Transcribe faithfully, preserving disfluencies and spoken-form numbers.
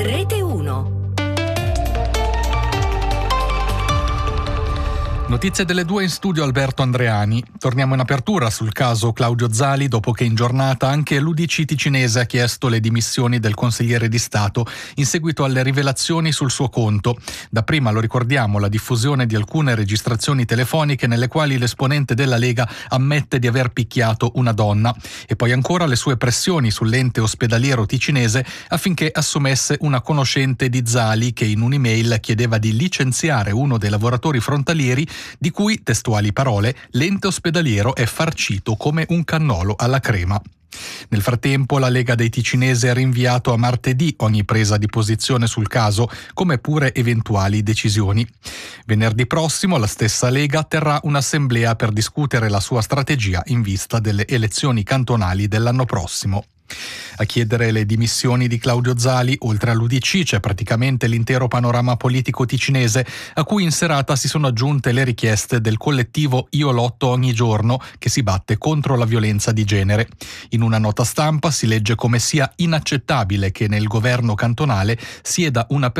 Rete uno. Notizie delle due in studio Alberto Andreani. Torniamo in apertura sul caso Claudio Zali dopo che in giornata anche l'U D C ticinese ha chiesto le dimissioni del consigliere di Stato in seguito alle rivelazioni sul suo conto. Dapprima, lo ricordiamo, la diffusione di alcune registrazioni telefoniche nelle quali l'esponente della Lega ammette di aver picchiato una donna, e poi ancora le sue pressioni sull'ente ospedaliero ticinese affinché assumesse una conoscente di Zali che in un'email chiedeva di licenziare uno dei lavoratori frontalieri di cui, testuali parole, l'ente ospedaliero è farcito come un cannolo alla crema. Nel frattempo la Lega dei ticinesi ha rinviato a martedì ogni presa di posizione sul caso, come pure eventuali decisioni. Venerdì prossimo la stessa Lega terrà un'assemblea per discutere la sua strategia in vista delle elezioni cantonali dell'anno prossimo. A chiedere le dimissioni di Claudio Zali, oltre all'U D C, c'è praticamente l'intero panorama politico ticinese, a cui in serata si sono aggiunte le richieste del collettivo Io Lotto Ogni Giorno, che si batte contro la violenza di genere. In una nota stampa si legge come sia inaccettabile che nel governo cantonale sieda una